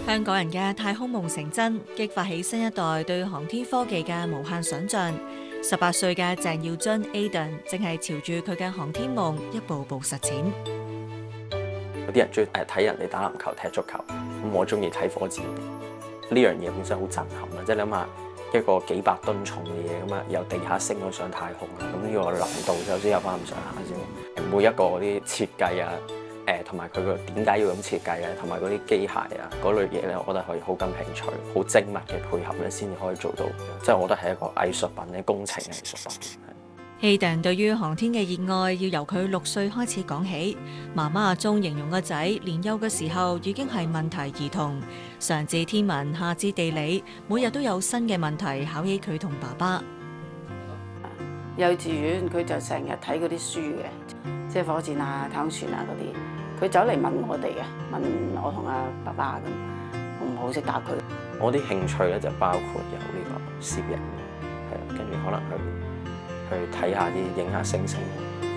香港人嘅太空夢成真，激發起新一代對航天科技嘅無限想像。18歲嘅鄭耀津 Aiden 正係朝住佢嘅航天夢一步步實踐。 有啲人中意睇人哋打籃球、踢足球，咁我中意睇火箭。呢樣嘢本身好震撼啊！即係你諗下一個幾百噸重嘅嘢咁啊，由地下升咗上太空啦，咁呢個難度首先有翻咁上下先。每一個嗰啲設計啊，同埋佢個點解要咁設計啊，同埋嗰啲機械啊嗰類嘢咧，我覺得可以好感興趣，好精密嘅配合咧，先至可以做到。即係我覺得係一個藝術品咧，工程藝術品。 Aiden 對於航天嘅熱愛要由佢6歲開始講起。媽媽阿鐘形容個仔年幼嘅時候已經係問題兒童，上至天文，下至地理，每日都有新嘅問題考起佢同爸爸。 幼稚園佢就成日睇嗰啲書嘅，即係火箭啊、太空船啊嗰啲，佢走嚟問我哋嘅，問我同阿爸爸咁，我唔好識答佢。 我啲興趣咧就包括有呢個攝影，係啊，跟住可能去睇下啲影下星星。